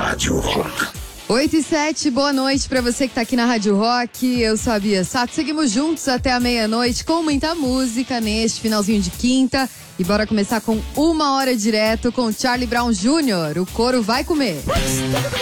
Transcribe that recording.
Rádio Rock. 8h07, boa noite pra você que tá aqui na Rádio Rock. Eu sou a Bia Sato. Seguimos juntos até a meia-noite com muita música neste finalzinho de quinta. E bora começar com 1 hora direto com Charlie Brown Jr. O couro vai comer.